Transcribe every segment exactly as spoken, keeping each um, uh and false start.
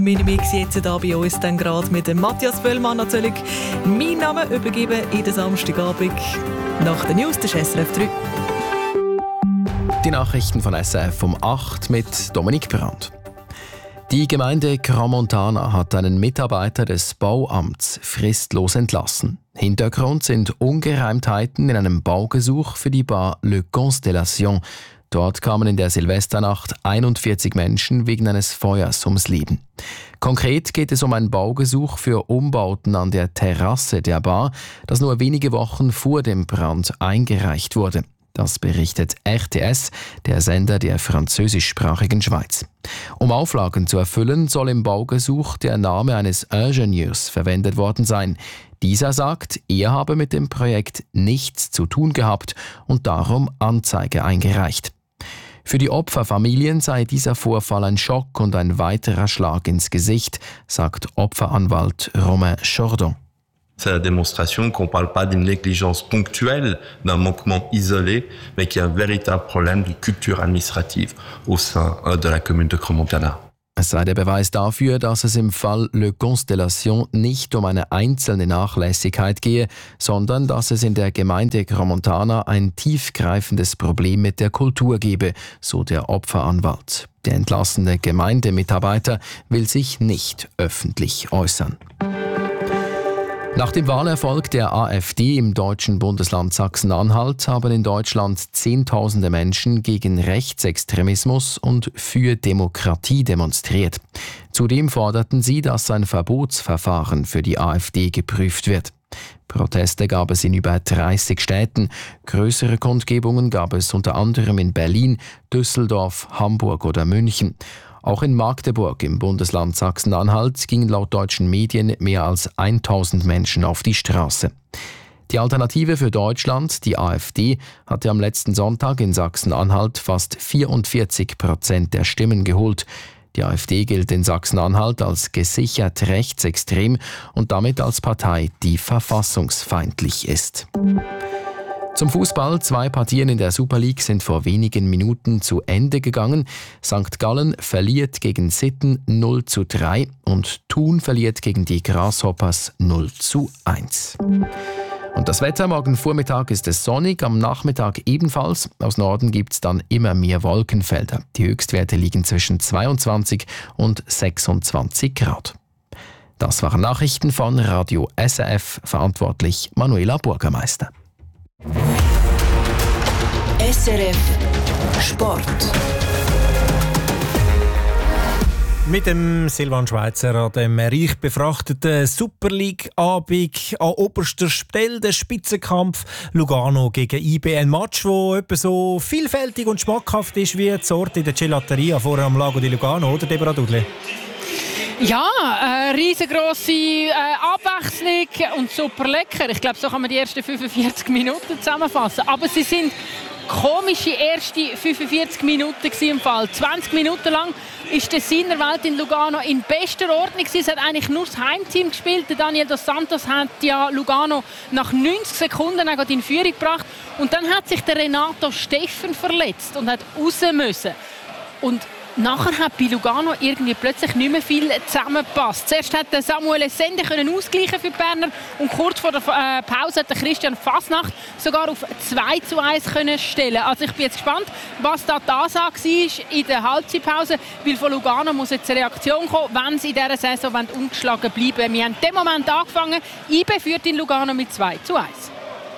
Minimix jetzt hier bei uns dann gerade mit dem Matthias Böllmann natürlich. Mein Name übergeben in den Samstagabend nach den News des S R F drei. Die Nachrichten von S R F um acht mit Dominik Brandt. Die Gemeinde Crans-Montana hat einen Mitarbeiter des Bauamts fristlos entlassen. Hintergrund sind Ungereimtheiten in einem Baugesuch für die Bar Le Constellation. Dort kamen in der Silvesternacht einundvierzig Menschen wegen eines Feuers ums Leben. Konkret geht es um ein Baugesuch für Umbauten an der Terrasse der Bar, das nur wenige Wochen vor dem Brand eingereicht wurde. Das berichtet R T S, der Sender der französischsprachigen Schweiz. Um Auflagen zu erfüllen, soll im Baugesuch der Name eines Ingenieurs verwendet worden sein. Dieser sagt, er habe mit dem Projekt nichts zu tun gehabt und darum Anzeige eingereicht. Für die Opferfamilien sei dieser Vorfall ein Schock und ein weiterer Schlag ins Gesicht, sagt Opferanwalt Romain Chordon. C'est la démonstration qu'on ne parle pas d'une négligence ponctuelle, d'un manquement isolé, mais qu'il y a un véritable problème de culture administrative au sein de la commune de Crans-Montana. Es sei der Beweis dafür, dass es im Fall Le Constellation nicht um eine einzelne Nachlässigkeit gehe, sondern dass es in der Gemeinde Crans-Montana ein tiefgreifendes Problem mit der Kultur gebe, so der Opferanwalt. Der entlassene Gemeindemitarbeiter will sich nicht öffentlich äußern. Nach dem Wahlerfolg der AfD im deutschen Bundesland Sachsen-Anhalt haben in Deutschland Zehntausende Menschen gegen Rechtsextremismus und für Demokratie demonstriert. Zudem forderten sie, dass ein Verbotsverfahren für die AfD geprüft wird. Proteste gab es in über dreißig Städten. Größere Kundgebungen gab es unter anderem in Berlin, Düsseldorf, Hamburg oder München. Auch in Magdeburg im Bundesland Sachsen-Anhalt gingen laut deutschen Medien mehr als tausend Menschen auf die Straße. Die Alternative für Deutschland, die AfD, hatte am letzten Sonntag in Sachsen-Anhalt fast vierundvierzig Prozent der Stimmen geholt. Die AfD gilt in Sachsen-Anhalt als gesichert rechtsextrem und damit als Partei, die verfassungsfeindlich ist. Zum Fußball. Zwei Partien in der Super League sind vor wenigen Minuten zu Ende gegangen. Sankt Gallen verliert gegen Sitten null zu drei und Thun verliert gegen die Grasshoppers null zu eins. Und das Wetter, morgen Vormittag ist es sonnig, am Nachmittag ebenfalls. Aus Norden gibt es dann immer mehr Wolkenfelder. Die Höchstwerte liegen zwischen zweiundzwanzig und sechsundzwanzig Grad. Das waren Nachrichten von Radio S R F, verantwortlich Manuela Burgermeister. S R F Sport. Mit dem Silvan Schweizer an dem reich befrachteten Super League-Abend an oberster Stelle, der Spitzenkampf Lugano gegen I B. Ein Match, der etwa so vielfältig und schmackhaft ist wie die Sorte in der Gelateria vorher am Lago di Lugano, oder Deborah Dudley? Ja, eine riesengroße äh, Abwechslung und super lecker. Ich glaube, so kann man die ersten fünfundvierzig Minuten zusammenfassen. Aber sie sind komische erste fünfundvierzig Minuten im Fall. zwanzig Minuten lang ist der Sienerwelt in Lugano in bester Ordnung. Es hat eigentlich nur das Heimteam gespielt. Der Daniel dos Santos hat ja Lugano nach neunzig Sekunden in Führung gebracht. Und dann hat sich der Renato Steffen verletzt und hat raus müssen. Und nachher hat bei Lugano irgendwie plötzlich nicht mehr viel zusammengepasst. Zuerst hat Samuel Essende können ausgleichen für die Berner und kurz vor der Pause hat Christian Fasnacht sogar auf zwei zu eins können stellen. Also ich bin jetzt gespannt, was da die Ansage war in der Halbzeitpause, weil von Lugano muss jetzt eine Reaktion kommen, wenn sie in dieser Saison ungeschlagen bleiben. Wir haben in dem Moment angefangen. I B führt in Lugano mit zwei zu eins.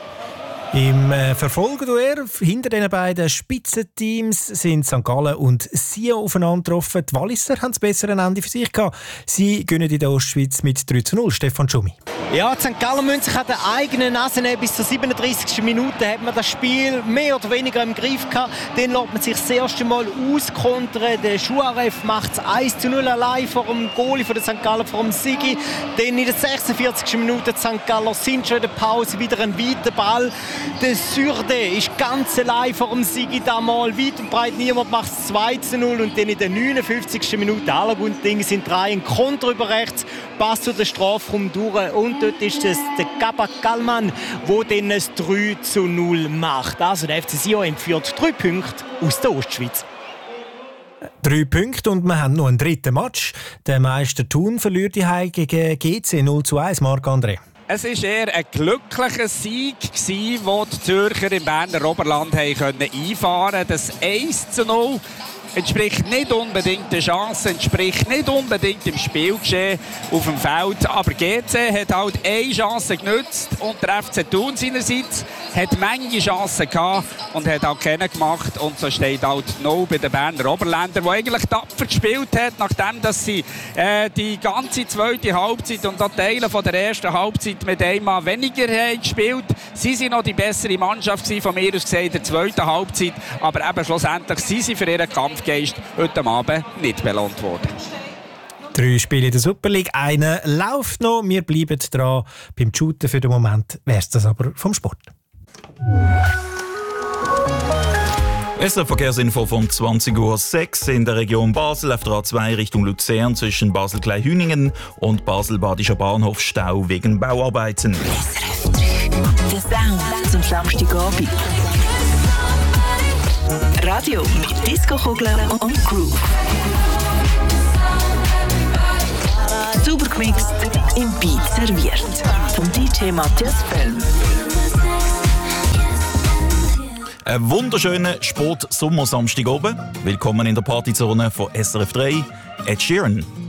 Im äh, Verfolgerduell hinter den beiden Spitzenteams sind Sankt Gallen und Sion aufeinander getroffen. Die Walliser haben das bessere Ende für sich gehabt. Sie gewinnen in der Ostschweiz mit drei zu null. Stefan Schumi. Ja, Sankt Gallen müssen sich an der eigenen Nase nehmen. Bis zur siebenunddreißigsten Minute hat man das Spiel mehr oder weniger im Griff gehabt. Dann lässt man sich das erste Mal auskontern. Der Schuarev macht es eins zu null allein vor dem Goalie von der Sankt Gallen, vor dem Sigi. Dann in der sechsundvierzigsten Minute die Sankt Galler sind schon in der Pause, wieder ein weiter Ball. Der Surde ist ganz allein vor dem Sigi da mal. Weit und breit niemand macht es zwei zu null. Und dann in der neunundfünfzigsten Minute alle guten Dinge sind drei. Ein Konter über rechts, passt zu der Strafraum durch. Und dort ist es der Gabak Kallmann, der dann ein drei zu null macht. Also der F C Sion entführt drei Punkte aus der Ostschweiz. Drei Punkte und wir haben noch einen dritten Match. Der Meister Thun verliert die Heim gegen G C null zu eins. Marc-André. Es war eher ein glücklicher Sieg, den die Zürcher im Berner Oberland einfahren konnten. Das eins zu null entspricht nicht unbedingt der Chance, entspricht nicht unbedingt dem Spielgeschehen auf dem Feld. Aber G C hat halt eine Chance genutzt und der F C Thun seinerseits hat Menge Chancen gehabt und hat auch keine gemacht. Und so steht halt null bei den Berner Oberländern, die eigentlich tapfer gespielt hat, nachdem dass sie äh, die ganze zweite Halbzeit und auch Teile von der ersten Halbzeit mit einmal weniger haben gespielt. Sie waren noch die bessere Mannschaft von mir aus gesehen in der zweiten Halbzeit, aber eben schlussendlich sind sie für ihren Kampfgeist heute Abend nicht belohnt worden. Drei Spiele in der Super League, einer läuft noch. Wir bleiben dran beim Shooten. Für den Moment wäre es das aber vom Sport. Es ist eine Verkehrsinfo von zwanzig Uhr sechs in der Region Basel auf der A zwei Richtung Luzern zwischen Basel-Kleinhüningen und Basel-Badischer Bahnhof Stau wegen Bauarbeiten. Der Sound zum Samstagabend. Radio mit Disco-Kugeln und Groove. Super gemixt, im Beat serviert. Vom D J Matthias Böllmann. Einen wunderschönen Sport-Sommer-Samstag oben. Willkommen in der Partyzone von S R F drei. Ed Sheeran.